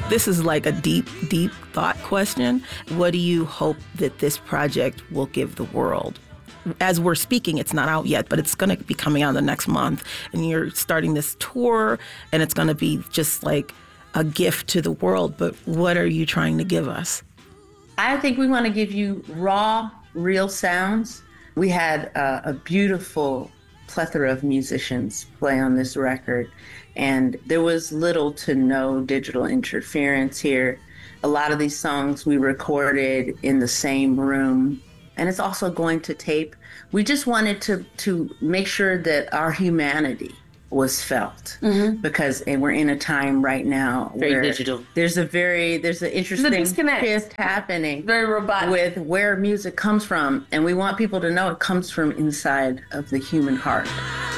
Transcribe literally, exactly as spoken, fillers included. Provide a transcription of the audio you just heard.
This is like a deep, deep thought question. What do you hope that this project will give the world? As we're speaking, it's not out yet, but it's going to be coming out the next month. And you're starting this tour, and it's going to be just like a gift to the world. But what are you trying to give us? I think we want to give you raw, real sounds. We had uh, a beautiful plethora of musicians play on this record, and there was little to no digital interference here. A lot of these songs we recorded in the same room, and it's also going to tape. We just wanted to to make sure that our humanity was felt, mm-hmm. because and we're in a time right now very where digital. There's a very there's an interesting shift happening, very robotic, with where music comes from, and we want people to know it comes from inside of the human heart.